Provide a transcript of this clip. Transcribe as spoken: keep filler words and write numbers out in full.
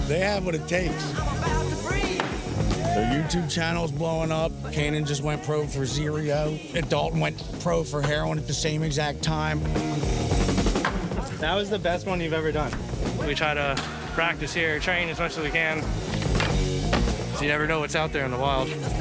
They have what it takes. Their YouTube channel's blowing up. Kanan just went pro for Zerio. And Dalton went pro for heroin at the same exact time. That was the best one you've ever done. We try to practice here, train as much as we can. So you never know what's out there in the wild.